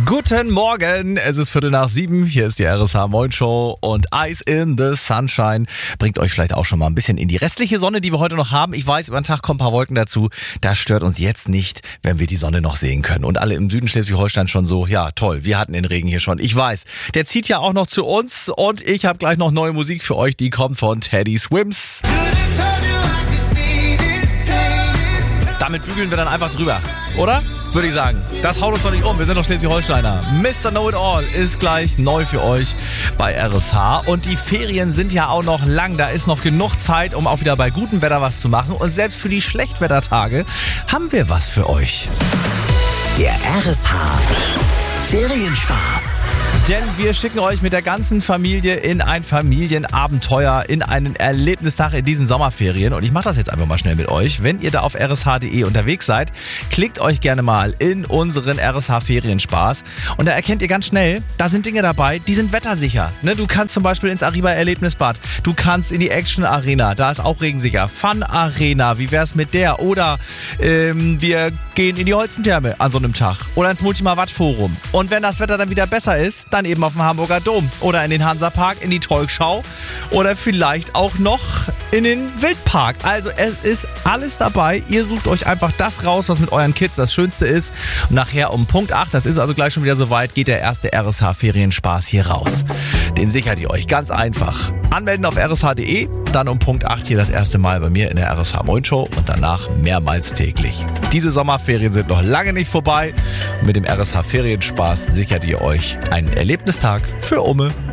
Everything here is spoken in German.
Guten Morgen, es ist 6:45, hier ist die RSH Moin Show und Ice in the Sunshine bringt euch vielleicht auch schon mal ein bisschen in die restliche Sonne, die wir heute noch haben. Ich weiß, über den Tag kommen ein paar Wolken dazu, das stört uns jetzt nicht, wenn wir die Sonne noch sehen können. Und alle im Süden Schleswig-Holstein schon so, ja toll, wir hatten den Regen hier schon, ich weiß. Der zieht ja auch noch zu uns und ich habe gleich noch neue Musik für euch, die kommt von Teddy Swims. Damit bügeln wir dann einfach drüber, oder? Würde ich sagen. Das haut uns doch nicht um. Wir sind doch Schleswig-Holsteiner. Mr. Know-It-All ist gleich neu für euch bei RSH. Und die Ferien sind ja auch noch lang. Da ist noch genug Zeit, um auch wieder bei gutem Wetter was zu machen. Und selbst für die Schlechtwettertage haben wir was für euch. Der RSH Ferienspaß. Denn wir schicken euch mit der ganzen Familie in ein Familienabenteuer, in einen Erlebnistag in diesen Sommerferien. Und ich mache das jetzt einfach mal schnell mit euch. Wenn ihr da auf rsh.de unterwegs seid, klickt euch gerne mal in unseren RSH Ferienspaß. Und da erkennt ihr ganz schnell, da sind Dinge dabei, die sind wettersicher. Ne? Du kannst zum Beispiel ins Arriba Erlebnisbad, du kannst in die Action Arena, da ist auch regensicher. Fun Arena, wie wär's mit der? Oder wir gehen in die Holzentherme an so einem Tag. Oder ins Multimawatt Forum. Und wenn das Wetter dann wieder besser ist, dann eben auf dem Hamburger Dom oder in den Hansapark, in die Tolkschau oder vielleicht auch noch in den Wildpark. Also es ist alles dabei. Ihr sucht euch einfach das raus, was mit euren Kids das Schönste ist. Und nachher um Punkt 8, das ist also gleich schon wieder soweit, geht der erste RSH-Ferienspaß hier raus. Den sichert ihr euch ganz einfach. Anmelden auf rsh.de, dann um Punkt 8 hier das erste Mal bei mir in der RSH Moin Show und danach mehrmals täglich. Diese Sommerferien sind noch lange nicht vorbei. Mit dem RSH Ferienspaß sichert ihr euch einen Erlebnistag für Umme.